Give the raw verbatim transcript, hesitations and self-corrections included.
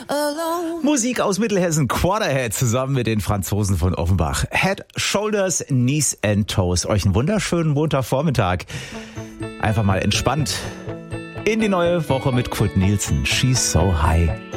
Musik aus Mittelhessen, Quarterhead zusammen mit den Franzosen von Offenbach. Head, Shoulders, Knees and Toes. Euch einen wunderschönen Montagvormittag. Einfach mal entspannt in die neue Woche mit Kurt Nielsen. She's so high.